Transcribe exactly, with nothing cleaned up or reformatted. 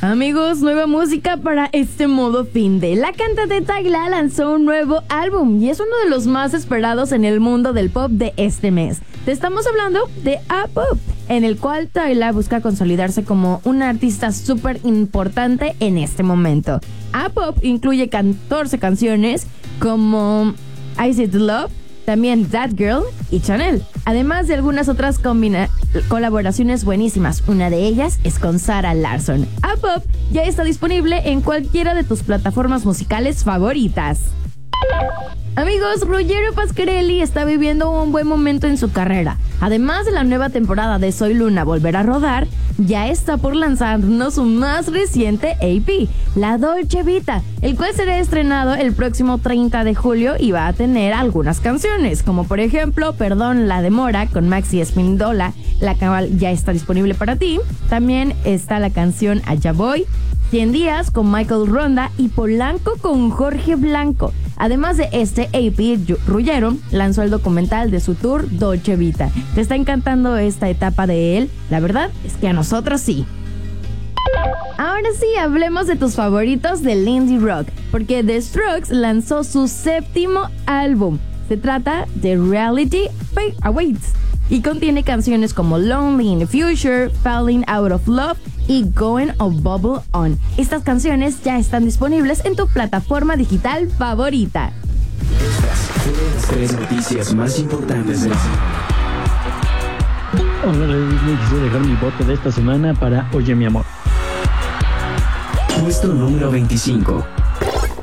Amigos, nueva música para este modo fin de. La cantante Tyla lanzó un nuevo álbum y es uno de los más esperados en el mundo del pop de este mes. Te estamos hablando de A-Pop, en el cual Tyla busca consolidarse como una artista súper importante en este momento. A-Pop incluye catorce canciones como I Said Love, también That Girl y Chanel, además de algunas otras combina- colaboraciones buenísimas. Una de ellas es con Sarah Larsson. A-Pop ya está disponible en cualquiera de tus plataformas musicales favoritas. Amigos, Ruggero Pasquarelli está viviendo un buen momento en su carrera. Además de la nueva temporada de Soy Luna volver a rodar, ya está por lanzarnos su más reciente E P, La Dolce Vita, el cual será estrenado el próximo treinta de julio y va a tener algunas canciones, como por ejemplo Perdón la Demora con Maxi Espíndola, la cual ya está disponible para ti. También está la canción Allá Voy, cien días con Michael Ronda y Polanco con Jorge Blanco. Además de este E P, Ruggero lanzó el documental de su tour Dolce Vita. ¿Te está encantando esta etapa de él? La verdad es que a nosotros sí. Ahora sí, hablemos de tus favoritos de Lindsay Rock, porque The Strokes lanzó su séptimo álbum. Se trata de Reality Awaits y contiene canciones como Lonely in the Future, Falling Out of Love y Going or Bubble On. Estas canciones ya están disponibles en tu plataforma digital favorita. Estas fueron las tres noticias más importantes del día. Hola, les quisiera dejar mi voto de esta semana para Oye Mi Amor. Puesto número veinticinco.